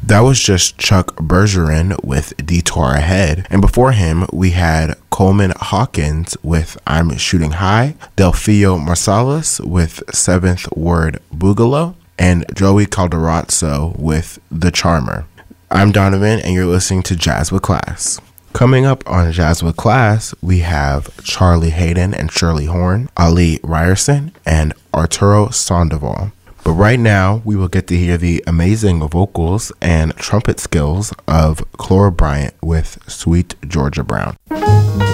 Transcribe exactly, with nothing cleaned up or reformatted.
That was just Chuck Bergeron with Detour Ahead. And before him, we had Coleman Hawkins with I'm Shooting High, Delfio Marsalis with Seventh Word Boogaloo, and Joey Calderazzo with The Charmer. I'm Donovan, and you're listening to Jazz with Class. Coming up on Jazz with Class, we have Charlie Hayden and Shirley Horn, Ali Ryerson, and Arturo Sandoval. But right now, we will get to hear the amazing vocals and trumpet skills of Clora Bryant with Sweet Georgia Brown.